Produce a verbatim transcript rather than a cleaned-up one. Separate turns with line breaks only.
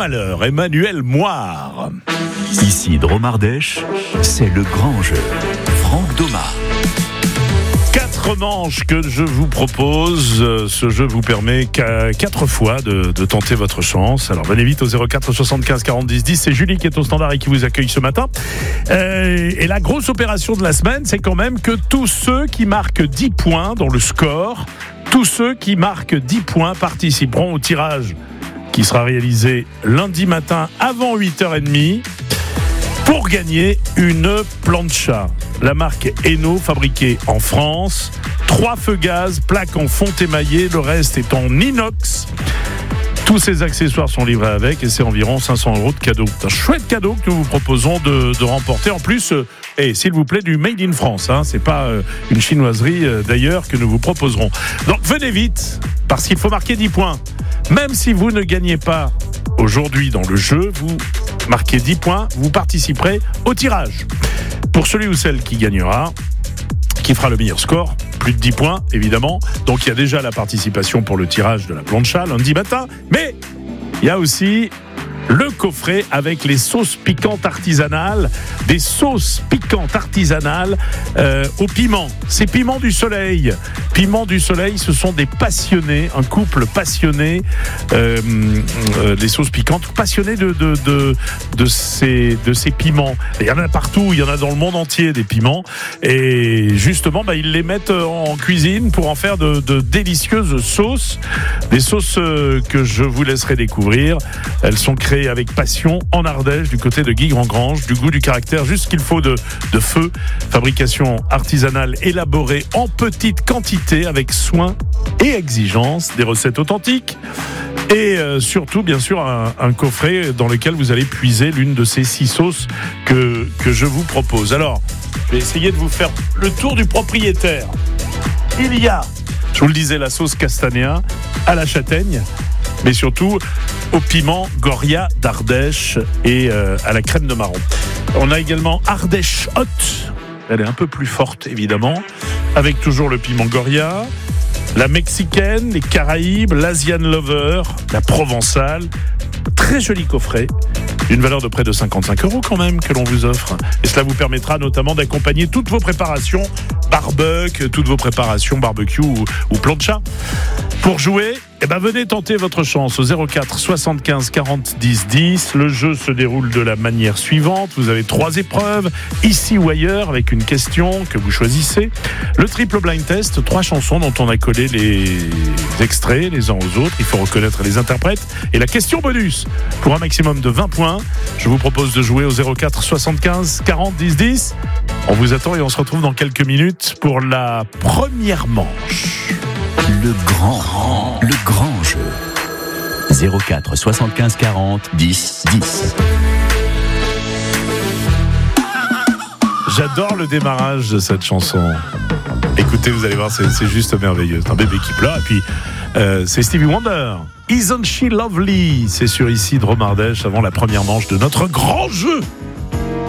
malheur, Emmanuel Moire.
Ici Dromardèche, c'est le grand jeu. Franck Doma.
Quatre manches que je vous propose. Ce jeu vous permet qu'à quatre fois de, de tenter votre chance. Alors venez vite au zéro quatre soixante-quinze quarante dix dix. C'est Julie qui est au standard et qui vous accueille ce matin. Euh, et la grosse opération de la semaine, c'est quand même que tous ceux qui marquent dix points dans le score, tous ceux qui marquent dix points participeront au tirage qui sera réalisé lundi matin avant huit heures trente pour gagner une plancha. La marque Eno, fabriquée en France. Trois feux gaz, plaque en fonte émaillée, le reste est en inox. Tous ces accessoires sont livrés avec et c'est environ cinq cents euros de cadeau. C'est un chouette cadeau que nous vous proposons de, de remporter. En plus, euh, et s'il vous plaît, du Made in France. Hein, c'est pas euh, une chinoiserie euh, d'ailleurs que nous vous proposerons. Donc venez vite, parce qu'il faut marquer dix points. Même si vous ne gagnez pas aujourd'hui dans le jeu, vous marquez dix points, vous participerez au tirage. Pour celui ou celle qui gagnera, qui fera le meilleur score, plus de dix points évidemment. Donc il y a déjà la participation pour le tirage de la plancha lundi matin, mais il y a aussi le coffret avec les sauces piquantes artisanales, des sauces piquantes artisanales euh, au piment. C'est Piment du Soleil. Piment du Soleil, ce sont des passionnés, un couple passionné, euh, euh, des sauces piquantes, passionnés de, de, de, de, ces, de ces piments. Il y en a partout, il y en a dans le monde entier des piments. Et justement, bah, ils les mettent en cuisine pour en faire de, de délicieuses sauces. Des sauces euh, que je vous laisserai découvrir. Elles sont créées avec passion en Ardèche, du côté de Guy Grandgrange, du goût, du caractère, juste ce qu'il faut de, de feu. Fabrication artisanale élaborée en petite quantité avec soin et exigence, des recettes authentiques et euh, surtout bien sûr un, un coffret dans lequel vous allez puiser l'une de ces six sauces que, que je vous propose. Alors, je vais essayer de vous faire le tour du propriétaire. Il y a, je vous le disais, la sauce castanea à la châtaigne, mais surtout au piment Goria d'Ardèche et euh, à la crème de marron. On a également Ardèche Hot, elle est un peu plus forte évidemment, avec toujours le piment Goria, la mexicaine, les Caraïbes, l'Asian Lover, la provençale. Très joli coffret, une valeur de près de cinquante-cinq euros quand même que l'on vous offre. Et cela vous permettra notamment d'accompagner toutes vos préparations barbecue, toutes vos préparations barbecue ou, ou plancha. Pour jouer, eh ben venez tenter votre chance au zéro quatre soixante-quinze quarante dix dix. Le jeu se déroule de la manière suivante. Vous avez trois épreuves, ici ou ailleurs, avec une question que vous choisissez. Le triple blind test, trois chansons dont on a collé les extraits les uns aux autres. Il faut reconnaître les interprètes. Et la question bonus, pour un maximum de vingt points. Je vous propose de jouer au zéro quatre soixante-quinze quarante dix dix. On vous attend et on se retrouve dans quelques minutes pour la première manche.
Le grand, grand, le grand jeu. zéro quatre soixante-quinze quarante dix dix.
J'adore le démarrage de cette chanson. Écoutez, vous allez voir, c'est, c'est juste merveilleux. C'est un bébé qui pleure. Et puis, euh, c'est Stevie Wonder. Isn't she lovely? C'est sur ici Dromardèche avant la première manche de notre grand jeu.